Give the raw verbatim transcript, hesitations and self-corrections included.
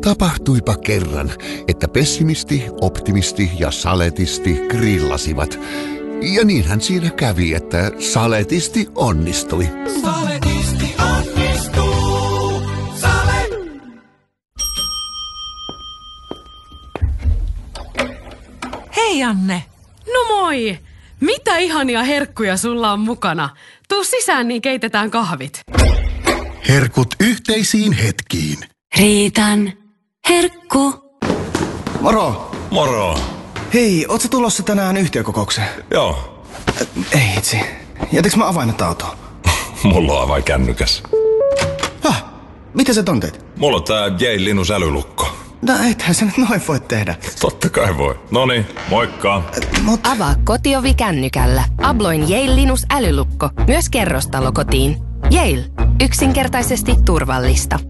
Tapahtuipa kerran, että pessimisti, optimisti ja saletisti grillasivat. Ja niinhän siinä kävi, että saletisti onnistui. Saletisti onnistuu. Sale. Hei Anne! No moi! Mitä ihania herkkuja sulla on mukana? Tuu sisään, niin keitetään kahvit. Herkut yhteisiin hetkiin. Riitan herkku. Moro! Moro! Hei, oot sä tulossa tänään yhtiökokoukseen? Joo. Äh, ei itse. Jätiks mä avaimet autoon? Mulla on avain kännykäs. Häh? Miten sä ton teit? Mulla on tää J. Linus älylukko. No ethän sä nyt noin voi tehdä. Totta kai voi. Noniin, moikka. Äh, mut... Avaa kotiovi kännykällä. Abloin Yale Linus älylukko. Myös kerrostalokotiin. Yale. Yksinkertaisesti turvallista.